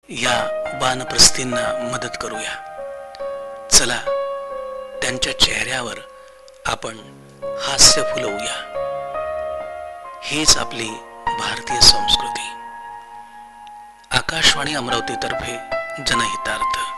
या वानप्रस्थींना मदत करूया. चला, त्यांच्या चेहऱ्यावर आपण हास्य फुलवूया. हीच आपली भारतीय संस्कृती. आकाशवाणी अमरावती तर्फे जनहितार्थ.